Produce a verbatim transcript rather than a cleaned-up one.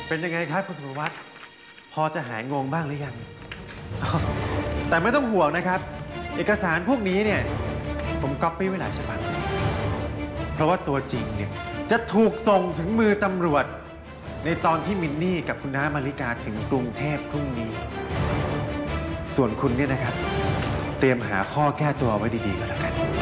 เป็นยังไงครับคุณสุภวัฒน์พอจะหายงงบ้างหรือยัง แต่ไม่ต้องห่วงนะครับ เอกสารพวกนี้เนี่ยผมก๊อปปี้ไว้หลายฉบับเพราะว่าตัวจริงเนี่ยจะถูกส่งถึงมือตำรวจ ในตอนที่มินนี่กับคุณน้ามาริกาถึงกรุงเทพพรุ่งนี้ ส่วนคุณเนี่ยนะครับ เตรียมหาข้อแก้ตัวไว้ดีๆก็แล้วกัน